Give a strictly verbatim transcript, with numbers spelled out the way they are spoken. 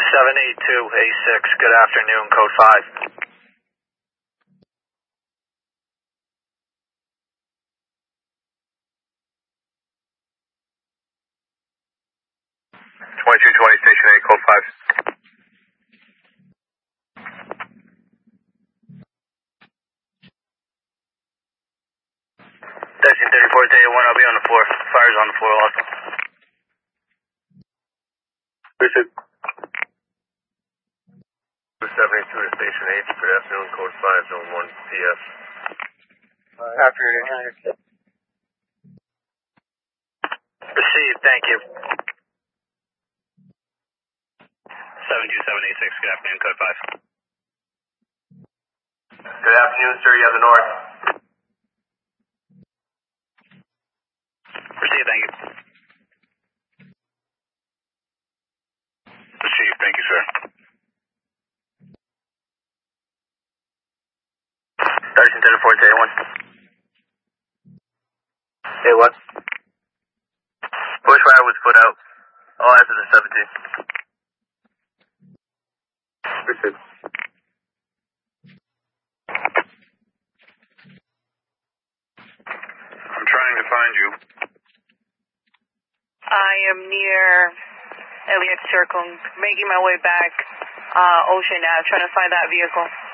seven eight two A six, good afternoon, code five. twenty-two twenty, station eight, code five. Section thirty-four, Data one, I'll be on the floor. Fire's on the floor also. Richard. seven eight two to station eight, good afternoon, code five, zone one, P S. Uh, afternoon. Received, thank you. seven two seven eight six, good afternoon, code five. Good afternoon, sir. You have the north. Received, thank you. Received, thank you, sir. Section thirty-four, Data one. Hey, what? Bushfire was put out. All after the seventeen. Richard. I'm trying to find you. I am near Elliott Circle, making my way back uh, Ocean Ave, trying to find that vehicle.